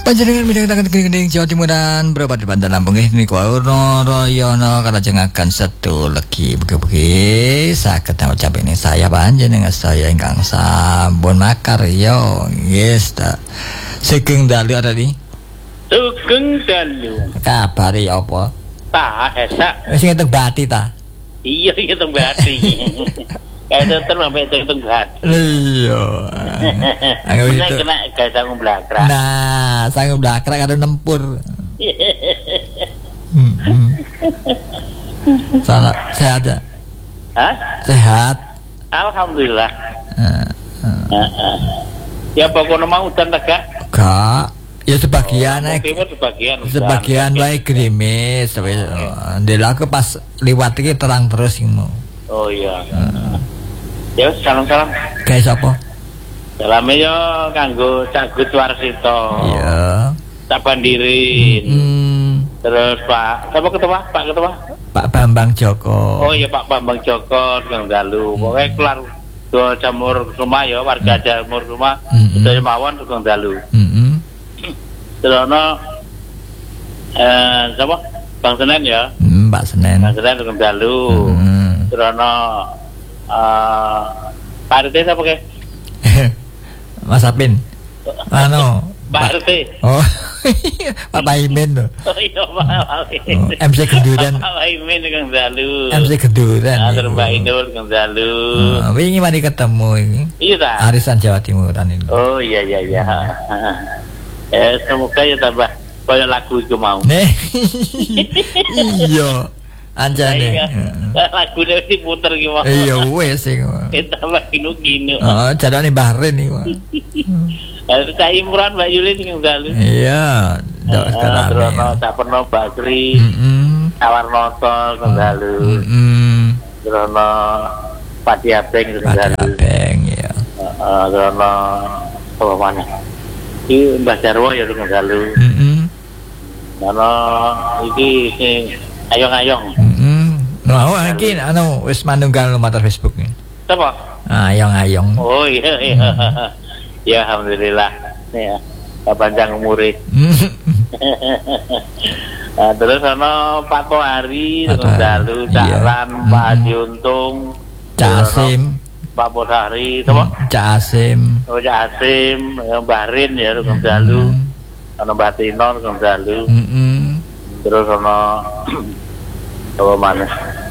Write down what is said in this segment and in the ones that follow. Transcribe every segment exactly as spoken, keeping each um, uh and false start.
Panjenengan midhangetaken geni-geni Jawa Timuran berobat di Banten Lampung nggih niku Urno Royono kalajengaken setu legi begi-begi saged ngucap ini saya panjenengan saya ingkang sampun makarya yes ta Sugeng Dalu ada di Sugeng Dalu kabare apa ta esak wis ngeteng bati ta iya ngeteng bati kayak terus sampai ngeteng bati iya aku itu kena kayak sanggup blakrak nah sanggup blakrak karo nempur salah sehat ya hah sehat alhamdulillah uh, uh. ya pokoknya mau hutan tegak gak ya sebagian oh, timur sebagian sebagian wae gerimis tapi ndela aku pas liwat iki terang terus ngono oh iya uh. ya salam-salam guys apa salame yo kanggo Cak Gus Warsito iya Cak Bandirin hmm. terus Pak siapa ketua Pak ketua Pak Bambang Joko oh iya Pak Bambang Joko Sugeng Dalu hmm. pokoknya kelar dua jamur rumah ya warga hmm. jamur rumah hmm. dari mawon Sugeng Dalu hmm. terus ono eh siapa Bang Senen ya hmm, Mbak Senen Bang Senen Sugeng Dalu hmm. terus ono eh Pak R T siapa ke Mas Apin ano Pak R T oh Pak Paimin tuh oh iya Pak Paimin oh, M C Genduran Pak Paimin Sugeng Dalu M C Genduran nah, terus Mbak Inul Sugeng Dalu oh, wingi mari ketemu ini iya tak arisan Jawa Timuran ini oh iya iya iya eh semoga ya tambah kaya lagu itu mau nih iya anjane lagu ini diputer gimana iya wes sih kita tambah kinu-kinu oh jadane Bahrain nih harus Cak Imran Mbak Yuli Sugeng Dalu iya terus tak pernah Bakri Tawar Noto Sugeng Dalu terus Padi Abeng Sugeng Dalu Padi Abeng ya terus apa mana ini Mbah Jarwo ya Sugeng Dalu karena ini ayong-ayong mau lagi anu wis manunggal nomor Facebook nih apa? ayong-ayong oh iya iya ya alhamdulillah ya panjang umure nah, terus ana Pak Tohari Sugeng Dalu Cakran Pak Haji Untung Cak Asim Pak Bodhari apa? Cak Asim oh Cak Asim Mbah Rin ya Sugeng Dalu ana Mbah Tino Sugeng Dalu terus ana apa mana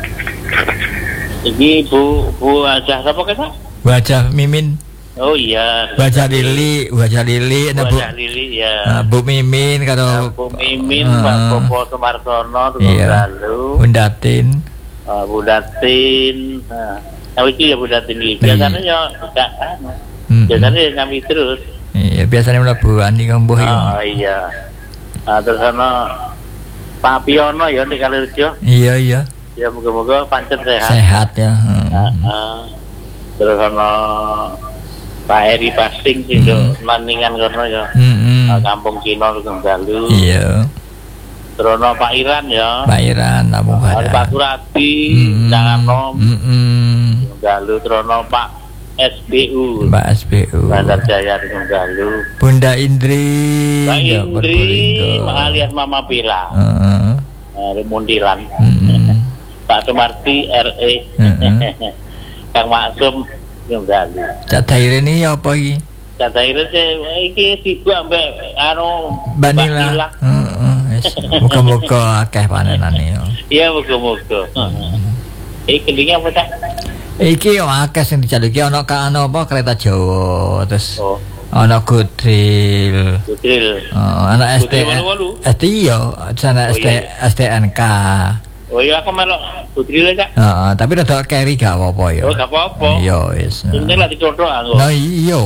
ini Bu Bu Ajah apa kata? Bu Ajah Mimin oh iya Bu Ajah Lili Bu Ajah Lili Bu Ajah Lili ya nah, Bu Mimin karo Bu Mimin uh, Pak Popo Sumarsono Sugeng Dalu Bu Datin uh, Bu Datin nah itu ya Bu Datin ini biasanya ya enggak biasanya kami terus iya biasanya mlebuan di kambuh oh iya nah, terus ana Pak Piono ya di Kalirjo iya iya ya moga-moga pancen sehat sehat ya hmm. nah, uh, terus ana Pak Eri Pasting sing hmm. Maningan kono ya hmm. uh, Kampung Cina Sugeng Dalu iya terus ana Pak Iran ya Pak Iran Lampung Barat Pak Surati Jangan Nom Sugeng Dalu terus ana Pak S B U Mbak S B U Bandar Jaya Sugeng Dalu Bunda Indri Mbak Indri alias Mama Pila uh, uh, Mundilan uh-uh. Pak Sumarti R E uh-uh. Kang Maksum Sugeng Dalu Cak Daire ini apa ini? Cak Daire ini tiba sampai anu Banila heeh muga-muga akeh panenane iya muga-muga iki kendingnya apa tak? Iki akeh sing dijaluki ana ka ana apa kereta Jawa terus oh. ana Godril Godril oh, ana S T S T iya sana S T S T N K oh iya aku melok Godril aja heeh tapi rada carry gak apa-apa ya oh gak apa-apa iya wis ini lagi contoh aku nah iya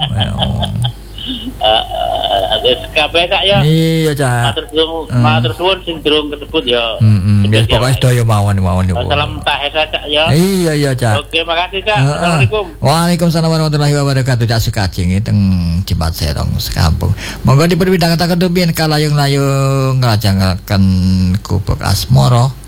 ada S K B Kak ya iya Cak matur suwun sing durung kesebut ya ya pokoknya sedaya mawon-mawon salam tahe Cak ya iya iya Cak oke makasih Cak assalamualaikum waalaikumsalam warahmatullahi wabarakatuh Cak Sukajeng teng Cipat Serong sekampung monggo diperwidangetaken rumiyin kalayung-layung nglajengaken kubuk asmara